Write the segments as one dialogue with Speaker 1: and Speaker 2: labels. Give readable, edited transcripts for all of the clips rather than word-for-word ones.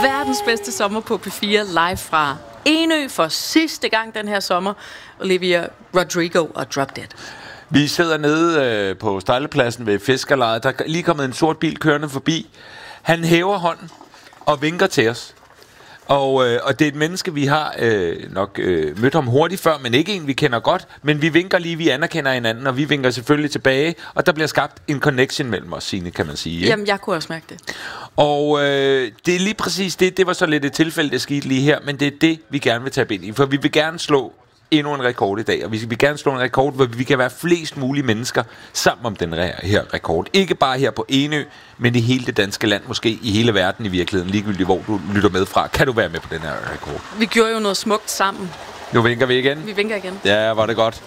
Speaker 1: Verdens bedste sommer på P4 live fra Enø for sidste gang den her sommer. Olivia Rodrigo og Drop Dead.
Speaker 2: Vi sidder nede på stejlepladsen ved fiskerlejet. Der er lige kommet en sort bil kørende forbi. Han hæver hånden og vinker til os. Og det er et menneske, vi har nok mødt ham hurtigt før, men ikke en, vi kender godt. Men vi vinker lige, vi anerkender hinanden, og vi vinker selvfølgelig tilbage. Og der bliver skabt en connection mellem os, Signe, kan man sige. Ikke?
Speaker 1: Jamen, jeg kunne også mærke det.
Speaker 2: Og det er lige præcis det. Det var så lidt et tilfælde, det skete lige her. Men det er det, vi gerne vil tabe ind i. For vi vil gerne slå endnu en rekord i dag. Og vi vil gerne slå en rekord, hvor vi kan være flest mulige mennesker sammen om den her rekord. Ikke bare her på Enø, men i hele det danske land. Måske i hele verden i virkeligheden. Ligegyldigt hvor du lytter med fra. Kan du være med på den her rekord?
Speaker 1: Vi gjorde jo noget smukt sammen.
Speaker 2: Nu vinker vi igen.
Speaker 1: Vi vinker igen.
Speaker 2: Ja, var det godt.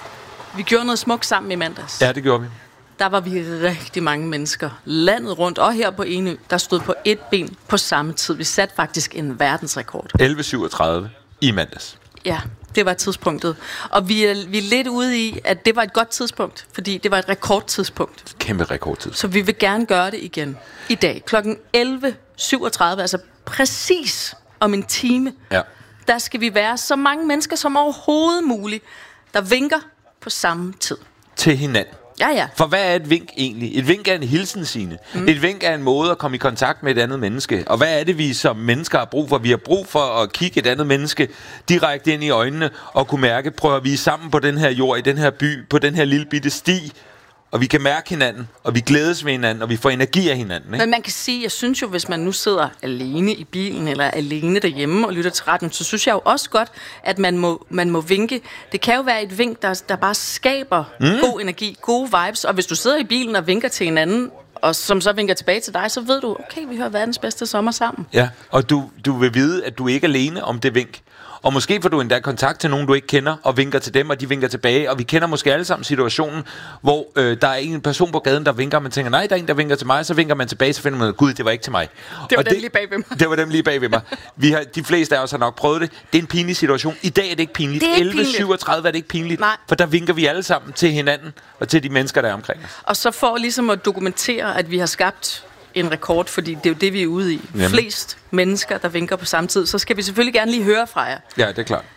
Speaker 1: Vi gjorde noget smukt sammen i mandags.
Speaker 2: Ja, det gjorde vi.
Speaker 1: Der var vi rigtig mange mennesker landet rundt, og her på Enø, der stod på et ben på samme tid. Vi satte faktisk en verdensrekord.
Speaker 2: 11:37 i mandags.
Speaker 1: Ja, det var tidspunktet. Og vi er lidt ude i, at det var et godt tidspunkt, fordi det var et rekordtidspunkt.
Speaker 2: Kæmpe rekordtidspunkt.
Speaker 1: Så vi vil gerne gøre det igen i dag. Klokken 11:37, altså præcis om en time, der skal vi være så mange mennesker som overhovedet muligt, der vinker på samme tid.
Speaker 2: Til hinanden.
Speaker 1: Ja.
Speaker 2: For hvad er et vink egentlig? Et vink er en hilsen, Signe. Et vink er en måde at komme i kontakt med et andet menneske. Og hvad er det, vi som mennesker har brug for? Vi har brug for at kigge et andet menneske direkte ind i øjnene og kunne mærke, prøver vi er sammen på den her jord, i den her by, på den her lille bitte sti. Og vi kan mærke hinanden, og vi glædes ved hinanden, og vi får energi af hinanden. Ikke?
Speaker 1: Men man kan sige, jeg synes jo, hvis man nu sidder alene i bilen, eller alene derhjemme og lytter til radioen, så synes jeg jo også godt, at man må vinke. Det kan jo være et vink, der bare skaber god energi, gode vibes. Og hvis du sidder i bilen og vinker til hinanden, og som så vinker tilbage til dig, så ved du, okay, vi hører verdens bedste sommer sammen.
Speaker 2: Ja, og du vil vide, at du ikke er alene om det vink. Og måske får du endda kontakt til nogen, du ikke kender, og vinker til dem, og de vinker tilbage. Og vi kender måske alle sammen situationen, hvor der er en person på gaden, der vinker, og man tænker, nej, der er en, der vinker til mig, så vinker man tilbage, så finder man, gud, det var ikke til mig.
Speaker 1: Det var dem lige bag ved mig.
Speaker 2: Det var dem lige bag ved mig. De fleste af os har nok prøvet det. Det er en pinlig situation. I dag er det ikke pinligt. 11:37 er det ikke pinligt.
Speaker 1: Nej.
Speaker 2: For der vinker vi alle sammen til hinanden, og til de mennesker, der er omkring os.
Speaker 1: Og så for ligesom at dokumentere, at vi har skabt en rekord, fordi det er jo det, vi er ude i. Jamen. Flest mennesker, der vinker på samme tid. Så skal vi selvfølgelig gerne lige høre fra jer.
Speaker 2: Ja, det er klart.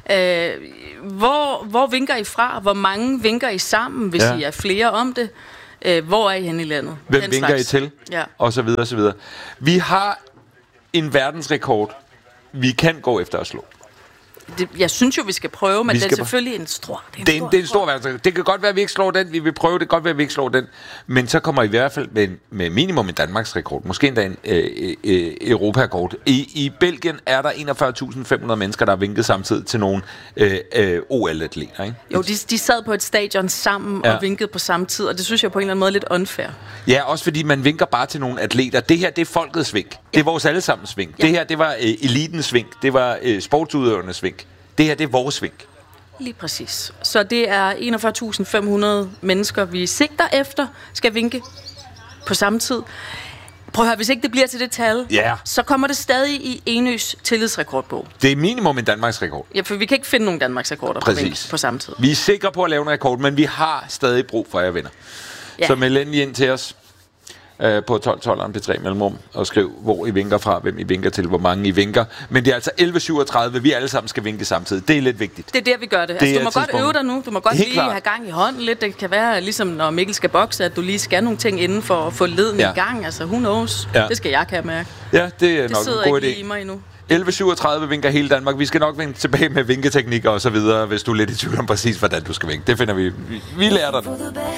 Speaker 1: Hvor vinker I fra? Hvor mange vinker I sammen, hvis I er flere om det? Hvor er I henne i landet?
Speaker 2: Hvem vinker I til?
Speaker 1: Ja.
Speaker 2: Og så videre, og så videre. Vi har en verdensrekord, vi kan gå efter at slå.
Speaker 1: Jeg synes jo, vi skal prøve, men det er selvfølgelig en stor...
Speaker 2: Det er en stor verdensrekord. Det kan godt være, at vi ikke slår den. Vi vil prøve. Det kan godt være, at vi ikke slår den. Men så kommer I hvert fald med minimum en Danmarksrekord. Måske endda en Europarekord. I Belgien er der 41.500 mennesker, der har vinket samtidig til nogle OL-atleter, ikke?
Speaker 1: Jo, de sad på et stadion sammen og vinkede på samme tid, og det synes jeg på en eller anden måde er lidt unfair.
Speaker 2: Ja, også fordi man vinker bare til nogle atleter. Det her, det er folkets vink. Det er vores allesammens vink. Ja. Det her, det var elitens vink. Det var sportsudøvernes vink. Det her, det er vores vink.
Speaker 1: Lige præcis. Så det er 41.500 mennesker, vi sigter efter, skal vinke på samme tid. Prøv at høre, hvis ikke det bliver til det tal, så kommer det stadig i Enøs tillidsrekordbog.
Speaker 2: Det er minimum en Danmarksrekord.
Speaker 1: Ja, for vi kan ikke finde nogen Danmarksrekorder på samme tid.
Speaker 2: Vi er sikre på at lave en rekord, men vi har stadig brug for jer venner. Ja. Så meld endelig ind til os på 1212'eren P3 mellemrum og skriv, hvor I vinker fra, hvem I vinker til, hvor mange I vinker. Men det er altså 11:37, vi alle sammen skal vinke samtidig. Det er lidt vigtigt.
Speaker 1: Det er der, vi gør det. Altså, du må godt øve dig nu. Du må godt lige have gang i hånden lidt. Det kan være, ligesom når Mikkel skal bokse, at du lige skal nogle ting inden for at få leden i gang. Altså, who knows? Ja. Det skal jeg kan mærke.
Speaker 2: Ja, det er nok en god idé.
Speaker 1: Det sidder ikke i mig endnu.
Speaker 2: 11:37 vinker hele Danmark. Vi skal nok vinke tilbage med vinketeknikker og så videre, hvis du er lidt i tvivl om præcis, hvordan du skal vinke. Det finder vi. Vi lærer dig nu.